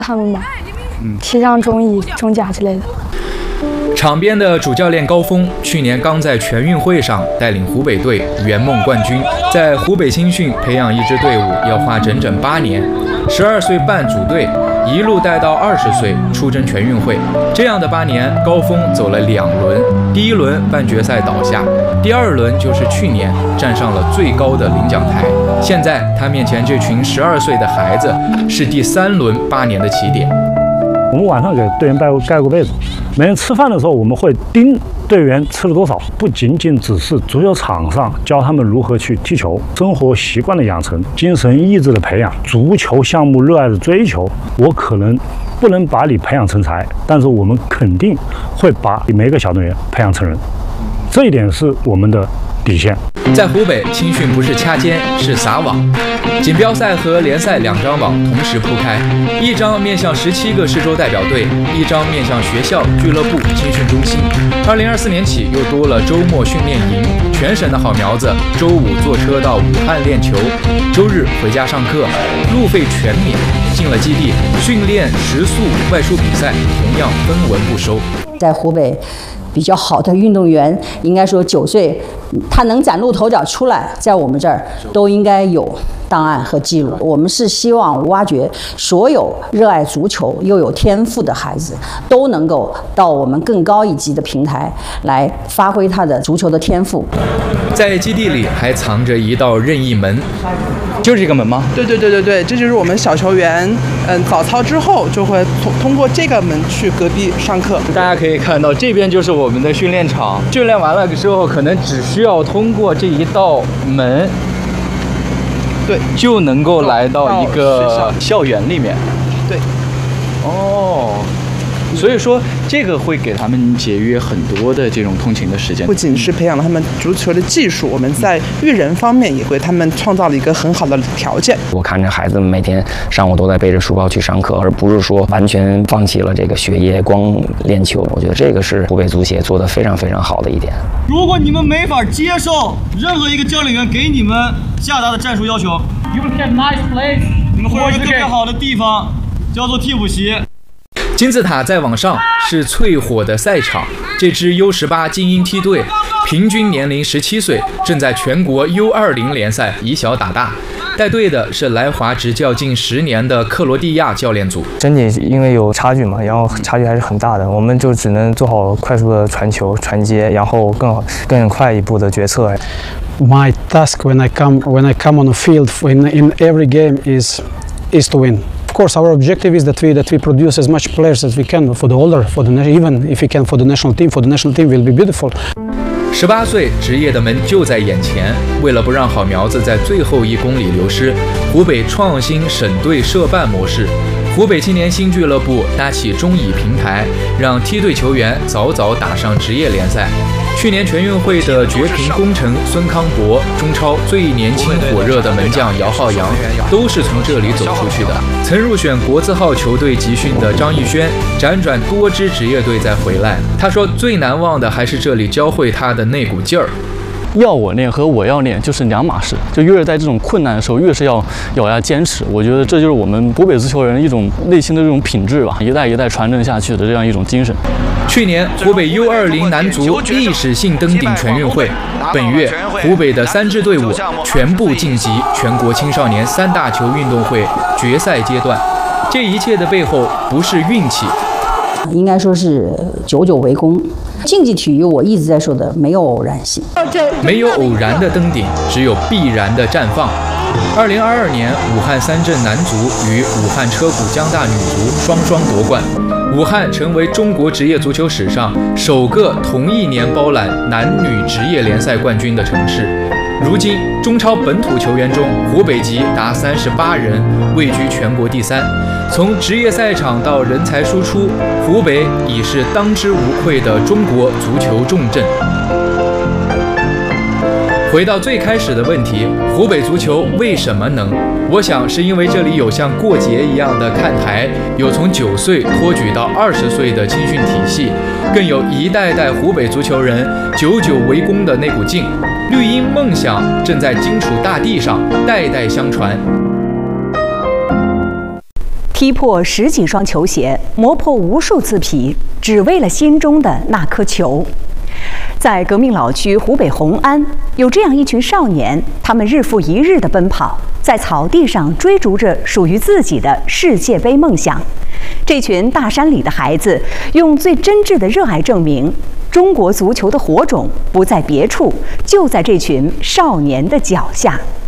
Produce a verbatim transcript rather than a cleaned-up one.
他们吧，嗯，提上中乙、中甲之类的。 场边的主教练高峰去年刚在全运会上带领湖北队圆梦冠军，在湖北青训培养一支队伍要花整整八年，十二岁半组队，一路带到二十岁出征全运会。这样的八年，高峰走了两轮，第一轮半决赛倒下，第二轮就是去年站上了最高的领奖台。现在他面前这群十二岁的孩子是第三轮八年的起点。 我们晚上给队员盖过盖过被子，每天吃饭的时候我们会盯队员吃了多少，不仅仅只是足球场上教他们如何去踢球，生活习惯的养成，精神意志的培养，足球项目热爱的追求。我可能不能把你培养成才，但是我们肯定会把每个小队员培养成人，这一点是我们的底线。 在湖北，青训不是掐尖，是撒网。锦标赛和联赛两张网同时铺开，一张面向十七个市州代表队，一张面向学校、俱乐部、青训中心。二零二四年起又多了周末训练营，全省的好苗子周五坐车到武汉练球，周日回家上课，路费全免。进了基地，训练、食宿、外出比赛同样分文不收。 在湖北，比较好的运动员，应该说九岁，他能崭露头角出来，在我们这儿都应该有档案和记录。我们是希望挖掘所有热爱足球又有天赋的孩子，都能够到我们更高一级的平台来发挥他的足球的天赋。 在基地里还藏着一道任意门， 就是这个门吗？ 对对对对对，这就是我们小球员，嗯，早操之后就会通通过这个门去隔壁上课。 大家可以看到，这边就是我们的训练场，训练完了之后，可能只需要通过这一道门， 对， 就能够来到一个校园里面。 对， 哦。所以说，这个会给他们节约很多的这种通勤的时间。 不仅是培养了他们足球的技术，我们在育人方面也为他们创造了一个很好的条件。 我看着孩子们每天上午都在背着书包去上课，而不是说完全放弃了这个学业，光练球。我觉得这个是湖北足协做得非常非常好的一点。 如果你们没法接受任何一个教练员给你们下达的战术要求， You will have nice place， 你们会有一个特别好的地方，叫做替补席。 金字塔再往上是淬火的赛场，这支 U 十八 精英梯队平均年龄十七岁，正在全国 U 二十 联赛以小打大。带队的是来华执教近十年的克罗地亚教练组。 整体因为有差距嘛，然后差距还是很大的，我们就只能做好快速的传球、传接，然后更更快一步的决策。 My task when I come when I come on the field in in every game is is to win. Of course, our objective is that we that we produce as much players as we can for the older, for the even if we can for the national team, for the national team will be beautiful. 十八岁职业的门就在眼前，为了不让好苗子在最后一公里流失，湖北创新省队社办模式。湖北青年新俱乐部搭起中乙平台，让梯队球员早早打上职业联赛。去年全运会的绝平功臣孙康博，中超最年轻火热的门将姚浩洋，都是从这里走出去的。曾入选国字号球队集训的张艺轩，辗转多支职业队再回来。他说最难忘的还是这里教会他的那股劲儿。 要我练和我要练就是两码事，就越是在这种困难的时候，越是要咬牙坚持。我觉得这就是我们湖北足球人一种内心的这种品质吧，一代一代传承下去的这样一种精神。 去年湖北 U 二十 男足历史性登顶全运会，本月湖北的三支队伍全部晋级全国青少年三大球运动会决赛阶段。这一切的背后不是运气， 应该说是久久为功。竞技体育我一直在说的，没有偶然性， 没有偶然的登顶，只有必然的绽放。二零二二年，武汉三镇男足与武汉车骨江大女足双双夺冠，武汉成为中国职业足球史上首个同一年包揽男女职业联赛冠军的城市。如今，中超本土球员中，湖北籍达三十八人，位居全国第三。从职业赛场到人才输出，湖北已是当之无愧的中国足球重镇。回到最开始的问题，湖北足球为什么能？我想是因为这里有像过节一样的看台，有从九岁托举到二十岁的青训体系，更有一代代湖北足球人久久为功的那股劲。绿茵梦想正在荆楚大地上代代相传。 踢破十几双球鞋，磨破无数次皮，只为了心中的那颗球。在革命老区湖北红安，有这样一群少年，他们日复一日地奔跑，在草地上追逐着属于自己的世界杯梦想。这群大山里的孩子，用最真挚的热爱证明，中国足球的火种不在别处，就在这群少年的脚下。